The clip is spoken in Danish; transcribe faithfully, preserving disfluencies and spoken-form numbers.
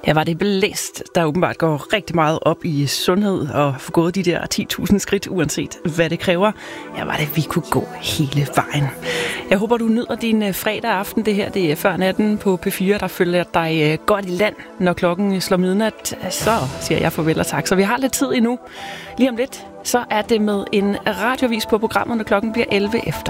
Ja, var det blæst, der åbenbart går rigtig meget op i sundhed og få gået de der ti tusind skridt, uanset hvad det kræver. Ja, var det, vi kunne gå hele vejen. Jeg håber, du nyder din fredag aften. Det her, det er før natten på P fire, der følger dig godt i land, når klokken slår midnat. Så siger jeg farvel og tak. Så vi har lidt tid endnu. Lige om lidt, så er det med en radioavis på programmet, når klokken bliver elleve efter